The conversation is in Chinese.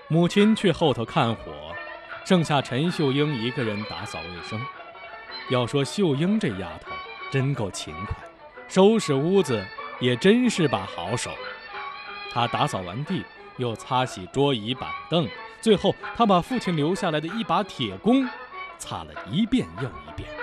母亲去后头看火，剩下陈秀英一个人打扫卫生。要说秀英这丫头真够勤快，收拾屋子也真是把好手。她打扫完地，又擦洗桌椅板凳，最后她把父亲留下来的一把铁弓擦了一遍又一遍。